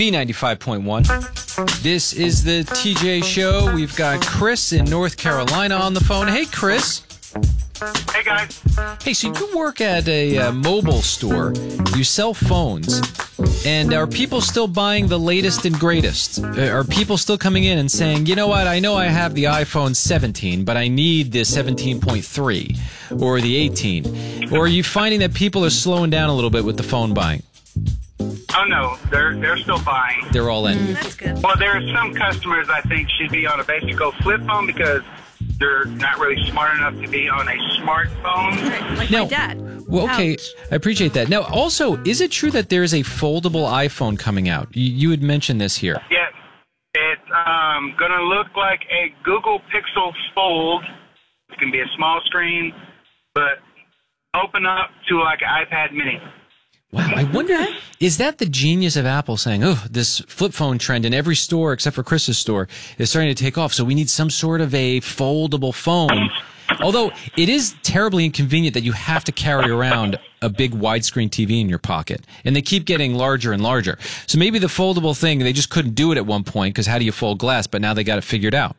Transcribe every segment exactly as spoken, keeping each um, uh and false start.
B ninety-five point one. This is the T J Show. We've got Chris in North Carolina on the phone. Hey, Chris. Hey, guys. Hey, so you work at a uh, mobile store. You sell phones. And are people still buying the latest and greatest? Uh, Are people still coming in and saying, you know what, I know I have the iPhone seventeen, but I need the seventeen point three or the eighteen? Or are you finding that people are slowing down a little bit with the phone buying? Oh, no, they're they're still buying. They're all in. Mm, that's good. Well, there are some customers I think should be on a basic flip phone because they're not really smart enough to be on a smartphone. Right, like No. my dad. Well, okay, Ouch. I appreciate that. Now, also, is it true that there is a foldable iPhone coming out? You, you had mentioned this here. Yes, it's um, going to look like a Google Pixel Fold. It can be a small screen, but open up to like an iPad mini. Wow, I wonder, is that the genius of Apple saying, oh, this flip phone trend in every store except for Chris's store is starting to take off, so we need some sort of a foldable phone. Although it is terribly inconvenient that you have to carry around a big widescreen T V in your pocket, and they keep getting larger and larger. So maybe the foldable thing, they just couldn't do it at one point because how do you fold glass, but now they got it figured out.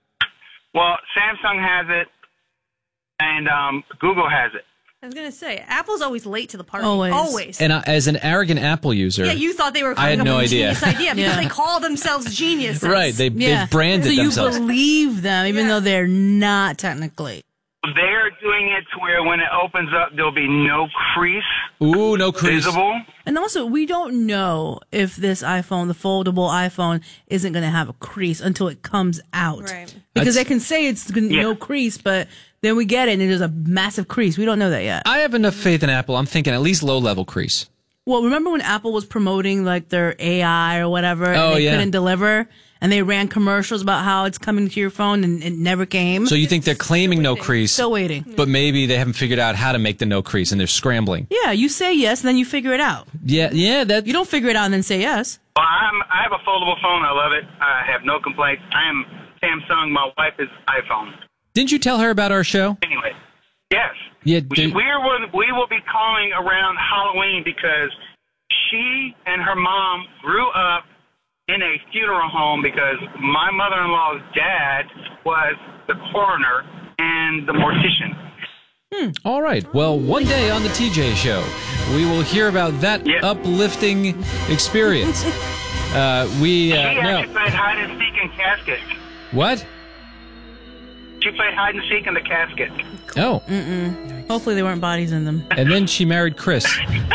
Well, Samsung has it, and um, Google has it. I was going to say, Apple's always late to the party. Always. Always. And uh, as an arrogant Apple user, Yeah, you thought they were I had coming up no with a idea. genius idea because Yeah. they call themselves geniuses. right, they, Yeah. they've branded so you themselves. believe them, even Yeah. though they're not technically. They're doing it to where when it opens up, there'll be no crease Ooh, no crease. visible. And also, we don't know if this iPhone, the foldable iPhone, isn't going to have a crease until it comes out. Right. Because That's- they can say it's gonna, Yeah. no crease, but then we get it and there's a massive crease. We don't know that yet. I have enough faith in Apple. I'm thinking at least low-level crease. Well, remember when Apple was promoting like their A I or whatever, and Oh, they yeah. couldn't deliver, and they ran commercials about how it's coming to your phone, and it never came. So you think they're claiming no crease, Still waiting. but maybe they haven't figured out how to make the no crease, and they're scrambling. Yeah, you say yes, and then you figure it out. Yeah, yeah, that. You don't figure it out and then say yes. Well, I'm, I have a foldable phone. I love it. I have no complaints. I am Samsung. My wife is iPhone. Didn't you tell her about our show? Anyway, yes. Yeah, We, did- we, will, we will be calling around Halloween because she and her mom grew up in a funeral home because my mother-in-law's dad was the coroner and the mortician. All right. Well, one day on the T J Show, we will hear about that Yeah. uplifting experience. uh, we She uh, actually no. played hide and seek in casket. What? She played hide and seek in the casket. Oh, Hopefully there weren't bodies in them. and then she married Chris.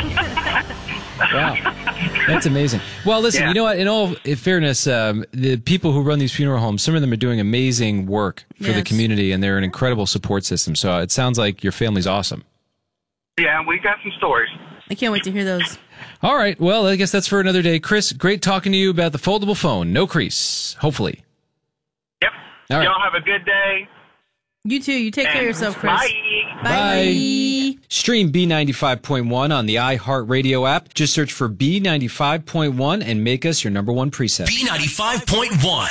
Wow, that's amazing. Well, listen, Yeah. you know what? In all fairness, um, the people who run these funeral homes, some of them are doing amazing work for the Yes. community, and they're an incredible support system. So it sounds like your family's awesome. Yeah, we got some stories. I can't wait to hear those. All right. Well, I guess that's for another day. Chris, great talking to you about the foldable phone. No crease, hopefully. Yep. All right. Y'all have a good day. You too. You take care of and yourself, Chris. Bye. Bye. Stream B ninety-five point one on the iHeartRadio app. Just search for B ninety-five point one and make us your number one preset. B ninety-five point one.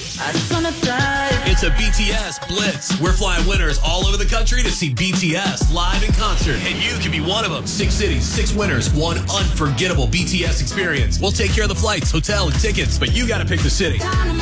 It's a B T S Blitz. We're flying winners all over the country to see B T S live in concert, and you can be one of them. Six cities, six winners, one unforgettable B T S experience. We'll take care of the flights, hotel, and tickets, but you got to pick the city.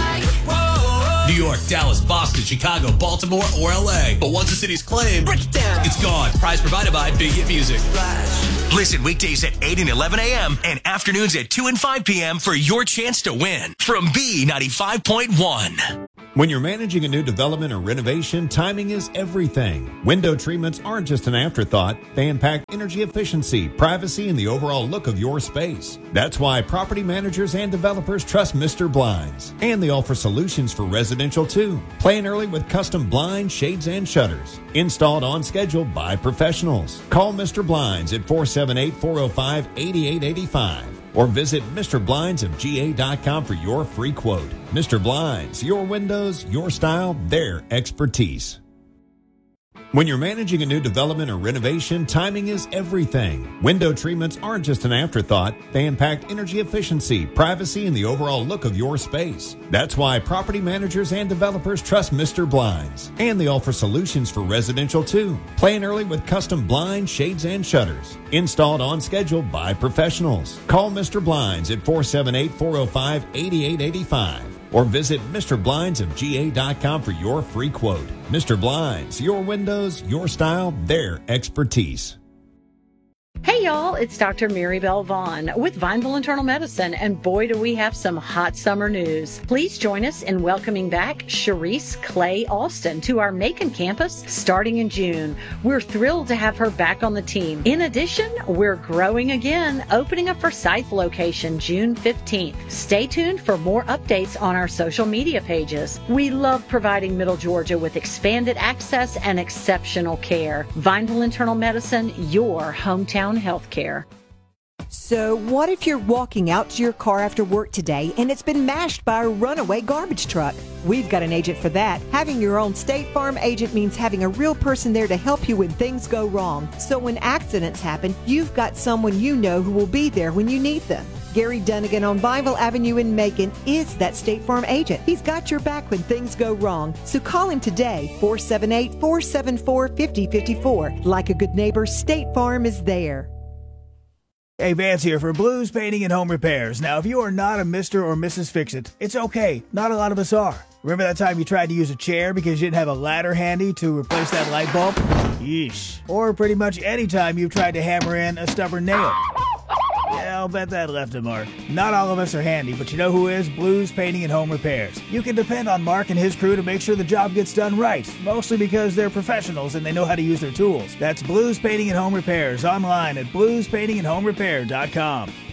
New York, Dallas, Boston, Chicago, Baltimore, or L A. But once the city's claimed, it's gone. Prize provided by Big Hit Music. Listen weekdays at eight and eleven a.m. and afternoons at two and five p.m. for your chance to win from B ninety-five point one. When you're managing a new development or renovation, timing is everything. Window treatments aren't just an afterthought. They impact energy efficiency, privacy, and the overall look of your space. That's why property managers and developers trust Mister Blinds. And they offer solutions for residential too. Plan early with custom blinds, shades, and shutters. Installed on schedule by professionals. Call Mister Blinds at four seven eight, four oh five, eight eight eight five. Or visit Mister Blinds of G A dot com for your free quote. Mister Blinds, your windows, your style, their expertise. When you're managing a new development or renovation, timing is everything. Window treatments aren't just an afterthought. They impact energy efficiency, privacy, and the overall look of your space. That's why property managers and developers trust Mister Blinds. And they offer solutions for residential too. Plan early with custom blinds, shades, and shutters. Installed on schedule by professionals. Call Mister Blinds at four seven eight, four oh five, eight eight eight five. Or visit Mister Blinds of G A dot com for your free quote. Mister Blinds, your windows, your style, their expertise. Hey y'all, it's Doctor Maribel Vaughn with Vineville Internal Medicine, and boy do we have some hot summer news. Please join us in welcoming back Sharice Clay Alston to our Macon campus starting in June. We're thrilled to have her back on the team. In addition, we're growing again, opening a Forsyth location June fifteenth. Stay tuned for more updates on our social media pages. We love providing Middle Georgia with expanded access and exceptional care. Vineville Internal Medicine, your hometown healthcare. So what if you're walking out to your car after work today and it's been mashed by a runaway garbage truck? We've got an agent for that. Having your own State Farm agent means having a real person there to help you when things go wrong. So when accidents happen, you've got someone you know who will be there when you need them. Gary Dunnigan on Vineville Avenue in Macon is that State Farm agent. He's got your back when things go wrong. So call him today, four seven eight, four seven four, five oh five four. Like a good neighbor, State Farm is there. Hey, Vance here for Blues Painting and Home Repairs. Now, if you are not a Mister or Missus Fix-It, it's okay. Not a lot of us are. Remember that time you tried to use a chair because you didn't have a ladder handy to replace that light bulb? Yeesh. Or pretty much any time you've tried to hammer in a stubborn nail. Yeah, I'll bet that left a mark. Not all of us are handy, but you know who is? Blues Painting and Home Repairs. You can depend on Mark and his crew to make sure the job gets done right, mostly because they're professionals and they know how to use their tools. That's Blues Painting and Home Repairs, online at blues painting and home repair dot com.